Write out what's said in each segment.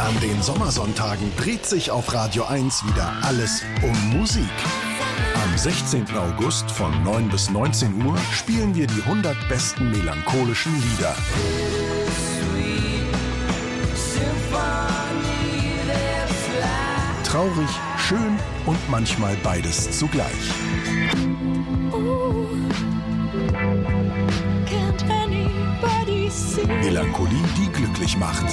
An den Sommersonntagen dreht sich auf Radio 1 wieder alles um Musik. Am 16. August von 9 bis 19 Uhr spielen wir die 100 besten melancholischen Lieder. Traurig, schön und manchmal beides zugleich. Melancholie, die glücklich macht.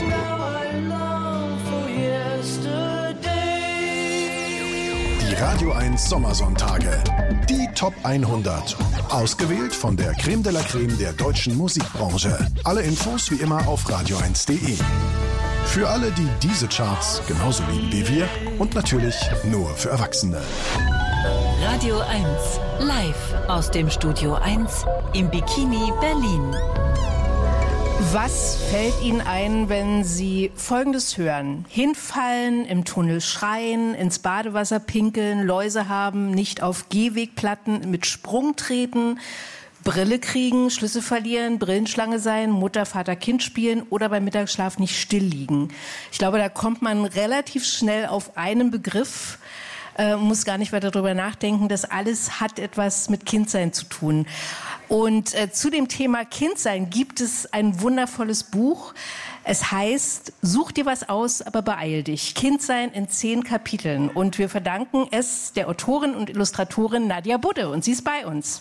Die Radio 1 Sommersonntage. Die Top 100. Ausgewählt von der Creme de la Creme der deutschen Musikbranche. Alle Infos wie immer auf radio1.de. Für alle, die diese Charts genauso lieben wie wir und natürlich nur für Erwachsene. Radio 1 live aus dem Studio 1 im Bikini Berlin. Was fällt Ihnen ein, wenn Sie Folgendes hören? Hinfallen, im Tunnel schreien, ins Badewasser pinkeln, Läuse haben, nicht auf Gehwegplatten mit Sprung treten, Brille kriegen, Schlüssel verlieren, Brillenschlange sein, Mutter, Vater, Kind spielen oder beim Mittagsschlaf nicht still liegen. Ich glaube, da kommt man relativ schnell auf einen Begriff, muss gar nicht weiter darüber nachdenken. Das alles hat etwas mit Kindsein zu tun. Und zu dem Thema Kindsein gibt es ein wundervolles Buch. Es heißt, such dir was aus, aber beeil dich. Kindsein in 10 Kapiteln. Und wir verdanken es der Autorin und Illustratorin Nadja Budde. Und sie ist bei uns.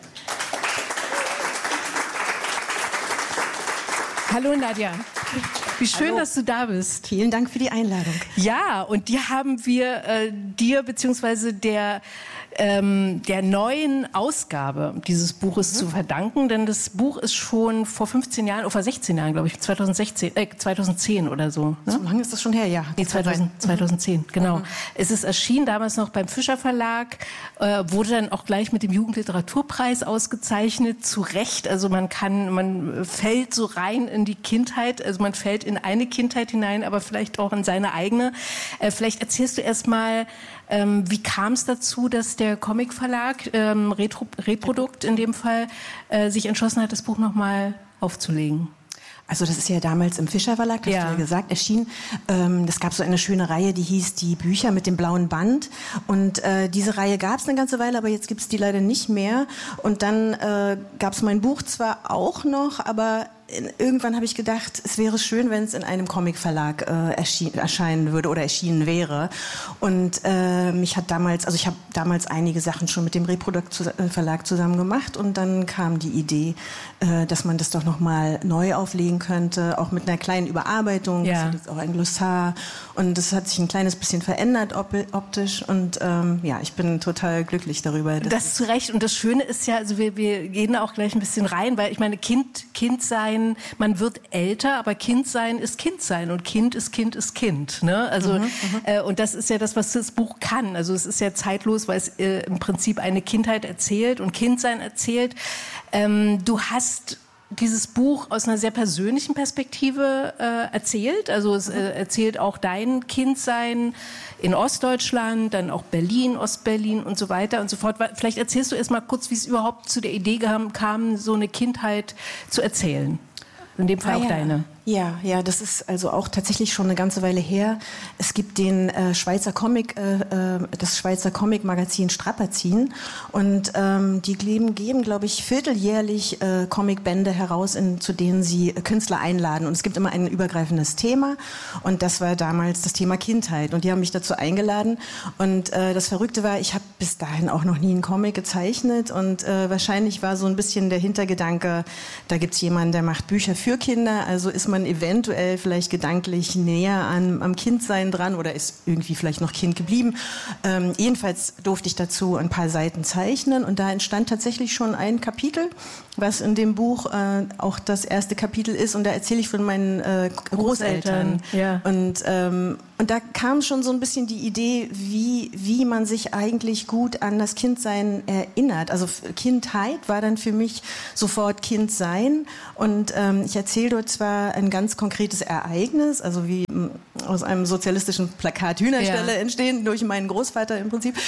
Hallo Nadja. Wie schön, dass du da bist. Vielen Dank für die Einladung. Ja, und die haben wir dir bzw. der neuen Ausgabe dieses Buches zu verdanken, denn das Buch ist schon vor 15 Jahren, vor 16 Jahren, glaube ich, 2010 oder so. Ne? So lange ist das schon her, ja. Nee, 2010, genau. Es ist erschienen, damals noch beim Fischer Verlag, wurde dann auch gleich mit dem Jugendliteraturpreis ausgezeichnet, zu Recht. Also man fällt so rein in die Kindheit, also man fällt in eine Kindheit hinein, aber vielleicht auch in seine eigene. Vielleicht erzählst du erst mal, wie kam es dazu, dass der Comicverlag, Reprodukt in dem Fall, sich entschlossen hat, das Buch nochmal aufzulegen? Also das ist ja damals im Fischer Verlag, hast du ja gesagt, erschienen. Es gab so eine schöne Reihe, die hieß Die Bücher mit dem blauen Band. Und diese Reihe gab es eine ganze Weile, aber jetzt gibt es die leider nicht mehr. Und dann gab es mein Buch zwar auch noch, aber irgendwann habe ich gedacht, es wäre schön, wenn es in einem Comicverlag erscheinen würde oder erschienen wäre. Und ich habe damals einige Sachen schon mit dem Reprodukt-Verlag zusammen gemacht. Und dann kam die Idee, dass man das doch nochmal neu auflegen könnte, auch mit einer kleinen Überarbeitung. Ja. Das hat jetzt auch ein Glossar. Und das hat sich ein kleines bisschen verändert optisch. Und ich bin total glücklich darüber. Das zu Recht. Und das Schöne ist ja, also wir gehen da auch gleich ein bisschen rein, weil ich meine, Kind sein, man wird älter, aber Kind sein ist Kind sein und Kind ist Kind ist Kind. Ne? Also, und das ist ja das, was das Buch kann. Also es ist ja zeitlos, weil es im Prinzip eine Kindheit erzählt und Kindsein erzählt. Du hast dieses Buch aus einer sehr persönlichen Perspektive erzählt. Also es erzählt auch dein Kindsein in Ostdeutschland, dann auch Berlin, Ostberlin und so weiter und so fort. Vielleicht erzählst du erst mal kurz, wie es überhaupt zu der Idee kam, so eine Kindheit zu erzählen. In dem Fall auch deine. Ja, das ist also auch tatsächlich schon eine ganze Weile her. Es gibt den das Schweizer Comic-Magazin Strapazin und die geben, glaube ich, vierteljährlich Comicbände heraus, zu denen sie Künstler einladen. Und es gibt immer ein übergreifendes Thema und das war damals das Thema Kindheit. Und die haben mich dazu eingeladen und das Verrückte war, ich habe bis dahin auch noch nie einen Comic gezeichnet und wahrscheinlich war so ein bisschen der Hintergedanke, da gibt's jemanden, der macht Bücher für Kinder, also ist man eventuell vielleicht gedanklich näher am Kindsein dran oder ist irgendwie vielleicht noch Kind geblieben. Jedenfalls durfte ich dazu ein paar Seiten zeichnen und da entstand tatsächlich schon ein Kapitel, was in dem Buch auch das erste Kapitel ist und da erzähle ich von meinen Großeltern. Ja. Und da kam schon so ein bisschen die Idee, wie man sich eigentlich gut an das Kindsein erinnert. Also Kindheit war dann für mich sofort Kindsein und ich erzähle dort zwar ein ganz konkretes Ereignis, also wie aus einem sozialistischen Plakat Hühnerstelle entstehen, durch meinen Großvater im Prinzip.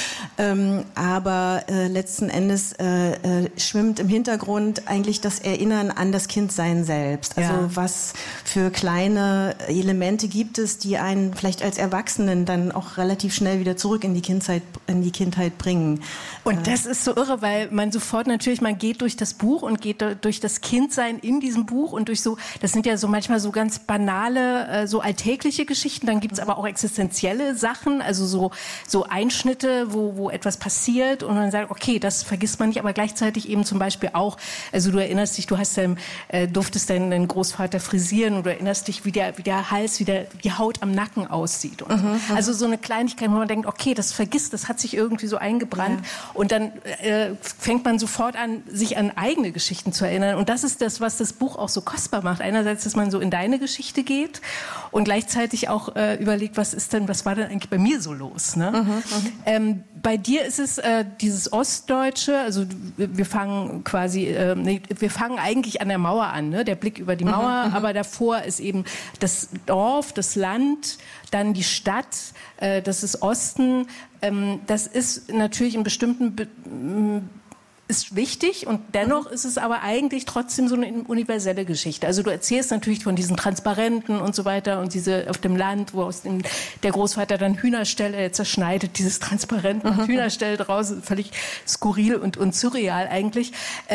Aber letzten Endes schwimmt im Hintergrund eigentlich das Erinnern an das Kindsein selbst. Also was für kleine Elemente gibt es, die einen vielleicht als Erwachsenen dann auch relativ schnell wieder zurück in die Kindheit bringen. Und das ist so irre, weil man sofort natürlich, man geht durch das Buch und geht durch das Kindsein in diesem Buch und durch so, das sind ja so manchmal so ganz banale, so alltägliche Geschichten, dann gibt's aber auch existenzielle Sachen, also so Einschnitte, wo etwas passiert und man sagt, okay, das vergisst man nicht, aber gleichzeitig eben zum Beispiel auch, also du erinnerst dich, durftest deinen Großvater frisieren und du erinnerst dich, wie der Hals, die Haut am Nacken aussieht. Und also so eine Kleinigkeit, wo man denkt, okay, das hat sich irgendwie so eingebrannt und dann fängt man sofort an, sich an eigene Geschichten zu erinnern und das ist das, was das Buch auch so kostbar macht. Einerseits, dass man so in deine Geschichte geht und gleichzeitig auch überlegt, was war denn eigentlich bei mir so los? Ne? Bei dir ist es dieses Ostdeutsche, also wir fangen eigentlich an der Mauer an, ne? Der Blick über die Mauer, aber davor ist eben das Dorf, das Land, dann die Stadt, das ist Osten. Das ist natürlich in bestimmten ist wichtig und dennoch ist es aber eigentlich trotzdem so eine universelle Geschichte. Also du erzählst natürlich von diesen Transparenten und so weiter und diese auf dem Land, wo der Großvater dann Hühnerställe zerschneidet, dieses Transparent macht Hühnerställe draus, völlig skurril und surreal eigentlich.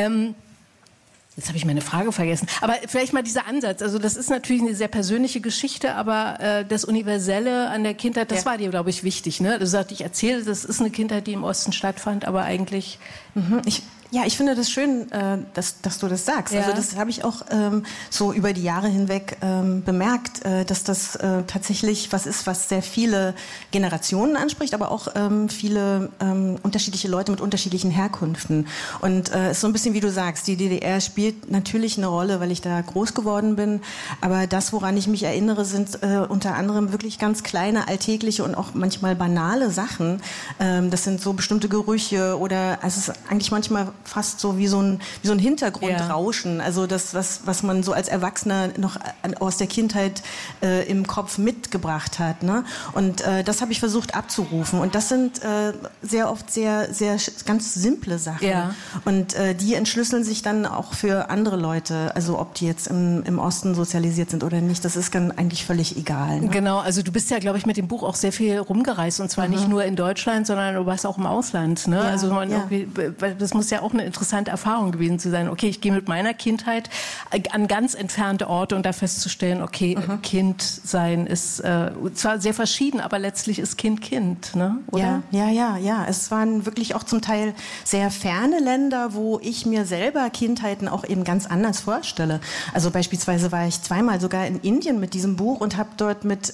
Jetzt habe ich meine Frage vergessen. Aber vielleicht mal dieser Ansatz. Also das ist natürlich eine sehr persönliche Geschichte, aber das Universelle an der Kindheit, das war dir, glaube ich, wichtig. Ne? Du sagst, ich erzähle, das ist eine Kindheit, die im Osten stattfand, aber eigentlich... Ich finde das schön, dass du das sagst. Ja. Also das habe ich auch so über die Jahre hinweg bemerkt, dass das tatsächlich was ist, was sehr viele Generationen anspricht, aber auch viele unterschiedliche Leute mit unterschiedlichen Herkünften. Und es ist so ein bisschen wie du sagst, die DDR spielt natürlich eine Rolle, weil ich da groß geworden bin. Aber das, woran ich mich erinnere, sind unter anderem wirklich ganz kleine, alltägliche und auch manchmal banale Sachen. Das sind so bestimmte Gerüche oder es ist eigentlich manchmal fast so wie so ein Hintergrundrauschen. Also das, was man so als Erwachsener noch aus der Kindheit im Kopf mitgebracht hat. Ne? Und das habe ich versucht abzurufen. Und das sind sehr oft sehr, sehr ganz simple Sachen. Ja. Und die entschlüsseln sich dann auch für andere Leute. Also ob die jetzt im Osten sozialisiert sind oder nicht, das ist dann eigentlich völlig egal. Ne? Genau, also du bist ja, glaube ich, mit dem Buch auch sehr viel rumgereist. Und zwar nicht nur in Deutschland, sondern du warst auch im Ausland. Ne? Ja, also das muss ja auch eine interessante Erfahrung gewesen zu sein. Okay, ich gehe mit meiner Kindheit an ganz entfernte Orte und da festzustellen, okay, Kind sein ist zwar sehr verschieden, aber letztlich ist Kind, ne? Oder? Ja. Es waren wirklich auch zum Teil sehr ferne Länder, wo ich mir selber Kindheiten auch eben ganz anders vorstelle. Also beispielsweise war ich zweimal sogar in Indien mit diesem Buch und habe dort mit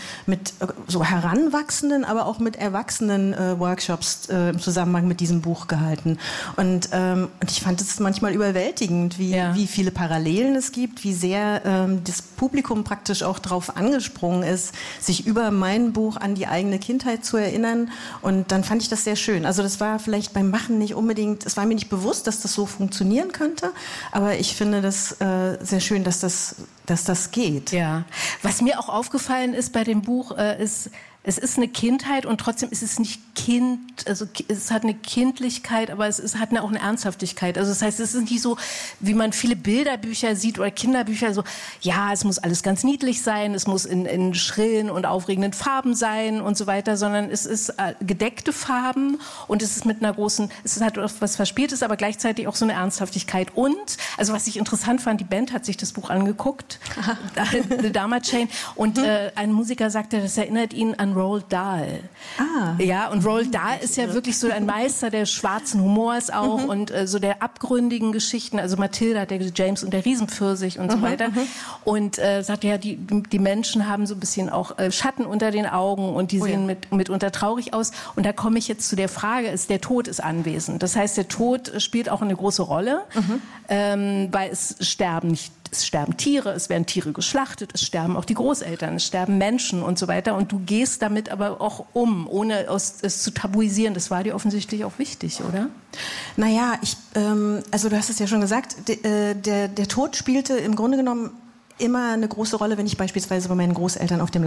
so Heranwachsenden, aber auch mit Erwachsenen Workshops im Zusammenhang mit diesem Buch gehalten. Und ich fand es manchmal überwältigend, wie viele Parallelen es gibt, wie sehr das Publikum praktisch auch darauf angesprungen ist, sich über mein Buch an die eigene Kindheit zu erinnern. Und dann fand ich das sehr schön. Also das war vielleicht beim Machen nicht unbedingt, es war mir nicht bewusst, dass das so funktionieren könnte, aber ich finde das sehr schön, dass das geht. Ja. Was mir auch aufgefallen ist bei dem Buch, es ist eine Kindheit und trotzdem ist es nicht also es hat eine Kindlichkeit, aber es hat auch eine Ernsthaftigkeit. Also das heißt, es ist nicht so, wie man viele Bilderbücher sieht oder Kinderbücher, so, ja, es muss alles ganz niedlich sein, es muss in schrillen und aufregenden Farben sein und so weiter, sondern es ist gedeckte Farben und es ist es hat was Verspieltes, aber gleichzeitig auch so eine Ernsthaftigkeit. Und, also was ich interessant fand, die Band hat sich das Buch angeguckt, The Dharma Chain, und ein Musiker sagte, das erinnert ihn an Roald Dahl. Ja, und Roald Dahl ist ja wirklich so ein Meister des schwarzen Humors auch und so der abgründigen Geschichten, also Mathilda, der James und der Riesenpfirsich und so weiter. Und sagt ja, die Menschen haben so ein bisschen auch Schatten unter den Augen und die sehen mitunter traurig aus. Und da komme ich jetzt zu der Frage, der Tod ist anwesend. Das heißt, der Tod spielt auch eine große Rolle, weil es sterben Tiere, es werden Tiere geschlachtet, es sterben auch die Großeltern, es sterben Menschen und so weiter. Und du gehst damit aber auch ohne es zu tabuisieren. Das war dir offensichtlich auch wichtig, oder? Naja, also du hast es ja schon gesagt, der Tod spielte im Grunde genommen immer eine große Rolle, wenn ich beispielsweise bei meinen Großeltern auf dem